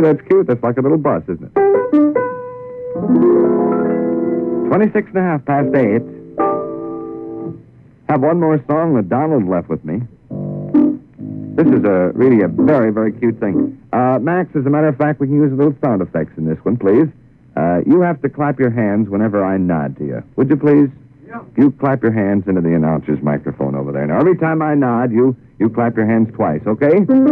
that's cute. That's like a little bus, isn't it? 26 and a half past 8. Have one more song that Donald left with me. This is really a very, very cute thing. Max, as a matter of fact, we can use a little sound effects in this one, please. You have to clap your hands whenever I nod to you. Would you please? Yeah. You clap your hands into the announcer's microphone over there. Now, every time I nod, you clap your hands twice, okay?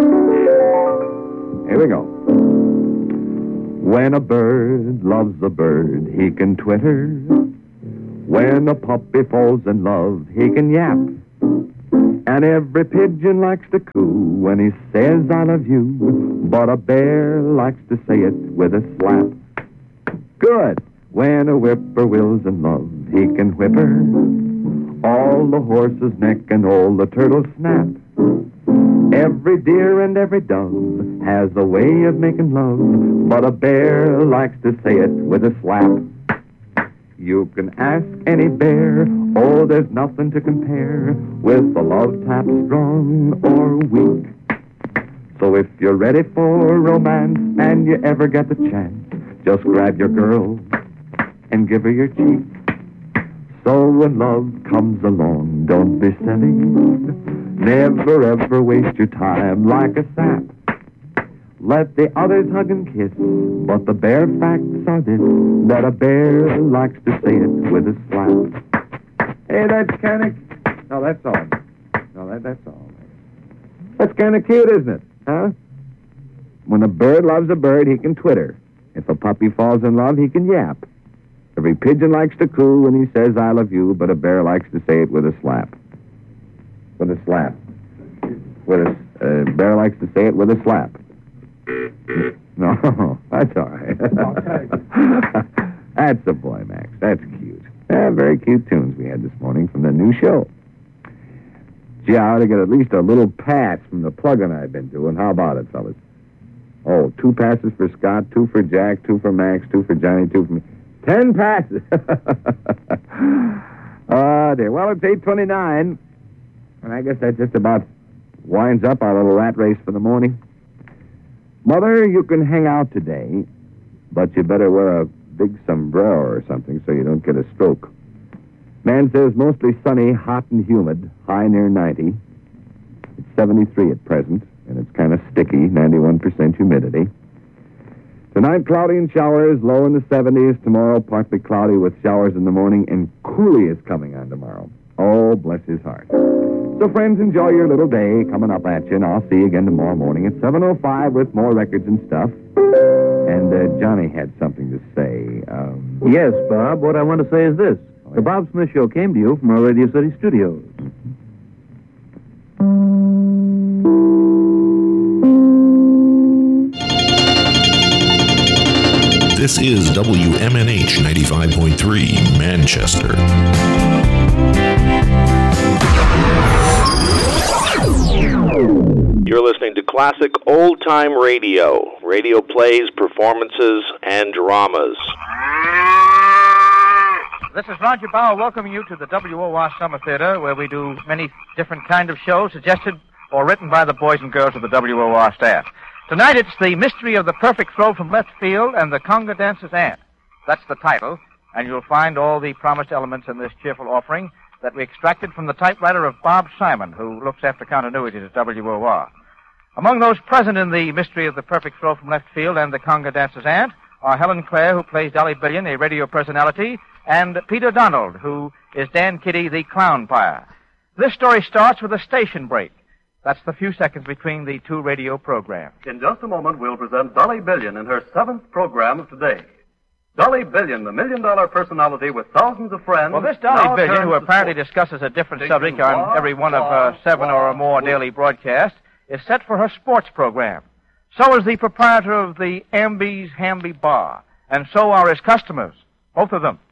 Here we go. When a bird loves a bird, he can twitter. When a puppy falls in love, he can yap. And every pigeon likes to coo when he says, I love you. But a bear likes to say it with a slap. Good. When a whippoorwill's in love, he can whipper all the horse's neck and all the turtle's snap. Every deer and every dove has a way of making love, but a bear likes to say it with a slap. You can ask any bear, oh, there's nothing to compare with a love tap strong or weak. So if you're ready for romance and you ever get the chance, just grab your girl and give her your cheek. So when love comes along, don't be silly. Never ever waste your time like a sap. Let the others hug and kiss, but the bare facts are this, that a bear likes to say it with a slap. Hey, that's kind of... No, that's all. No, that's all. That's kind of cute, isn't it? Huh? When a bird loves a bird, he can twitter. If a puppy falls in love, he can yap. Every pigeon likes to coo when he says, I love you, but a bear likes to say it with a slap. With a slap. A bear likes to say it with a slap. No, that's all right. That's the boy, Max. That's cute. Very cute tunes we had this morning from the new show. Gee, I ought to get at least a little pass from the plug-in I've been doing. How about it, fellas? Oh, 2 passes for Scott, 2 for Jack, 2 for Max, 2 for Johnny, 2 for me. 10 passes. Oh, dear. Well, it's 8:29, and I guess that just about winds up our little rat race for the morning. Mother, you can hang out today, but you better wear a big sombrero or something so you don't get a stroke. Man says mostly sunny, hot and humid, high near 90. It's 73 at present, and it's kind of sticky, 91% humidity. Tonight, cloudy and showers, low in the 70s. Tomorrow, partly cloudy with showers in the morning, and Cooley is coming on tomorrow. Oh, bless his heart. So, friends, enjoy your little day coming up at you, and I'll see you again tomorrow morning at 7:05 with more records and stuff. And Johnny had something to say. Yes, Bob. What I want to say is this. The Bob Smith Show came to you from our Radio City studios. This is WMNH 95.3, Manchester. You're listening to classic old-time radio. Radio plays, performances, and dramas. This is Roger Bauer welcoming you to the WOR Summer Theater, where we do many different kind of shows suggested or written by the boys and girls of the WOR staff. Tonight it's The Mystery of the Perfect Throw from Left Field and the Conga Dancer's Aunt. That's the title, and you'll find all the promised elements in this cheerful offering that we extracted from the typewriter of Bob Simon, who looks after continuity at WOR. Among those present in The Mystery of the Perfect Throw from Left Field and the Conga Dancer's Aunt are Helen Clare, who plays Dolly Billion, a radio personality, and Peter Donald, who is Dan Kitty, the clown pyre. This story starts with a station break. That's the few seconds between the two radio programs. In just a moment, we'll present Dolly Billion in her 7th program of today. Dolly Billion, the million-dollar personality with thousands of friends. Well, this Dolly Billion, who apparently discusses a different subject on every one of 7 or more daily broadcasts, is set for her sports program. So is the proprietor of the Amby's Hamby Bar, and so are his customers, both of them.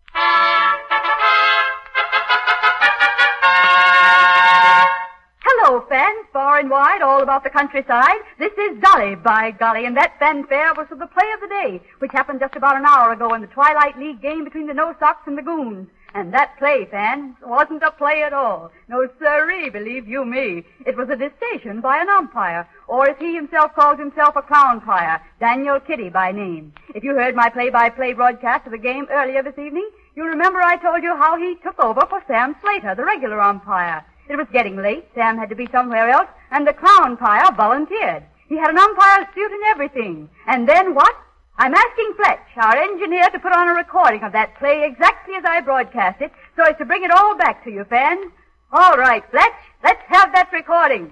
Hello, fans, far and wide, all about the countryside. This is Dolly, by golly, and that fanfare was for the play of the day, which happened just about an hour ago in the Twilight League game between the No Sox and the Goons. And that play, fans, wasn't a play at all. No sirree, believe you me. It was a decision by an umpire, or as he himself calls himself, a clown-pire, Daniel Kitty by name. If you heard my play-by-play broadcast of the game earlier this evening, you'll remember I told you how he took over for Sam Slater, the regular umpire. It was getting late, Sam had to be somewhere else, and the clown-pire volunteered. He had an umpire suit and everything. And then what? I'm asking Fletch, our engineer, to put on a recording of that play exactly as I broadcast it, so as to bring it all back to you, fans. All right, Fletch, let's have that recording.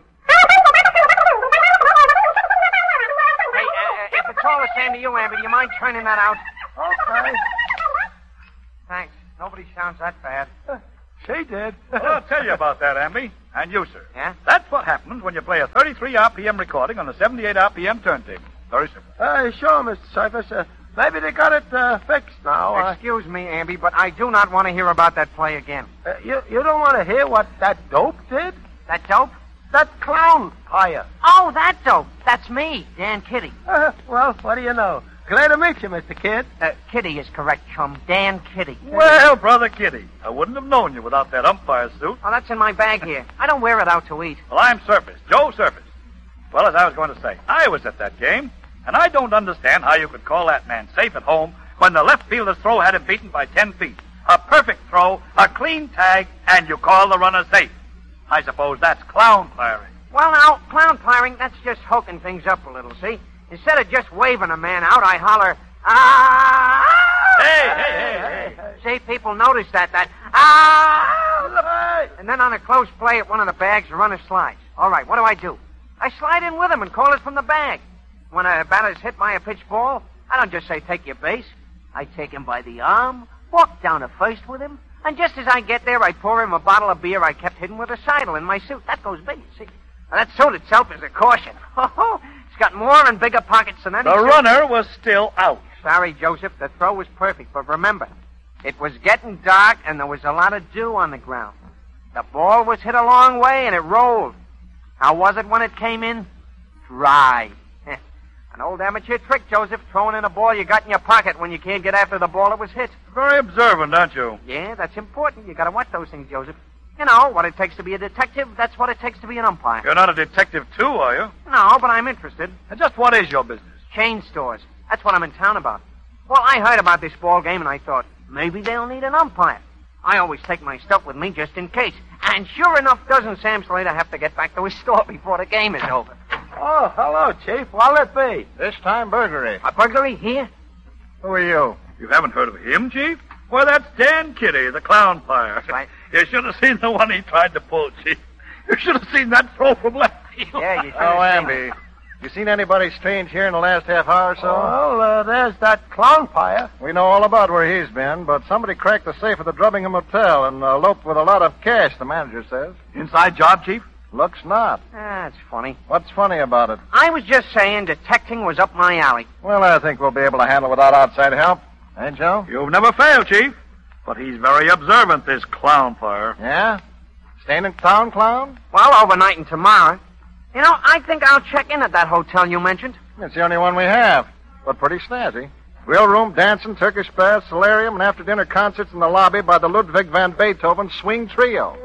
Hey, if it's all the same to you, Amby, do you mind turning that out? Okay. Thanks. Nobody sounds that bad. She did. Well, I'll tell you about that, Amby. And you, sir. Yeah? That's what happens when you play a 33 RPM recording on a 78 RPM turntable. Very simple. Sure, Mr. Cyphers. Maybe they got it fixed now. Excuse me, Amby, but I do not want to hear about that play again. You don't want to hear what that dope did? That dope? That clown-pire. Oh, that dope. That's me, Dan Kitty. Well, what do you know? Glad to meet you, Mr. Kidd. Kitty is correct, chum. Dan Kitty. Well, Brother Kitty, I wouldn't have known you without that umpire suit. Oh, that's in my bag here. I don't wear it out to eat. Well, I'm Surface, Joe Surface. Well, as I was going to say, I was at that game, and I don't understand how you could call that man safe at home when the left fielder's throw had him beaten by 10 feet. A perfect throw, a clean tag, and you call the runner safe. I suppose that's clown-firing. Well, now, clown-piring, that's just hooking things up a little, see? Instead of just waving a man out, I holler, ah! Hey. See, people notice that, ah! And then on a close play at one of the bags, the runner slides. All right, what do? I slide in with him and call it from the bag. When a batter's hit by a pitch ball, I don't just say, take your base. I take him by the arm, walk down to first with him, and just as I get there, I pour him a bottle of beer I kept hidden with a sidle in my suit. That goes big, you see. Now, that suit itself is a caution. It's got more and bigger pockets than any The runner was still out. Sorry, Joseph. The throw was perfect, but remember, it was getting dark and there was a lot of dew on the ground. The ball was hit a long way and it rolled. How was it when it came in? Dry. An old amateur trick, Joseph, throwing in a ball you got in your pocket when you can't get after the ball that was hit. Very observant, aren't you? Yeah, that's important. You gotta watch those things, Joseph. You know, what it takes to be a detective, that's what it takes to be an umpire. You're not a detective, too, are you? No, but I'm interested. And just what is your business? Chain stores. That's what I'm in town about. Well, I heard about this ball game, and I thought, maybe they'll need an umpire. I always take my stuff with me just in case. And sure enough, doesn't Sam Slater have to get back to his store before the game is over. Oh, hello, Chief. What'll it be? This time burglary. A burglary here? Who are you? You haven't heard of him, Chief? Why, that's Dan Kitty, the clown-pire. That's right. You should have seen the one he tried to pull, Chief. You should have seen that throw from left field. Yeah, you should Oh, have seen Amby. You seen anybody strange here in the last half hour or so? Well, there's that clown-pire. We know all about where he's been, but somebody cracked the safe at the Drubbingham Hotel and eloped with a lot of cash, the manager says. Inside job, Chief? Looks not. That's funny. What's funny about it? I was just saying detecting was up my alley. Well, I think we'll be able to handle it without outside help. Eh, Joe? You've never failed, Chief. But he's very observant, this clown-fire. Yeah? Staying in town, clown? Well, overnight and tomorrow. You know, I think I'll check in at that hotel you mentioned. It's the only one we have, but pretty snazzy. Grill room, dancing, Turkish bath, solarium, and after-dinner concerts in the lobby by the Ludwig van Beethoven Swing Trio.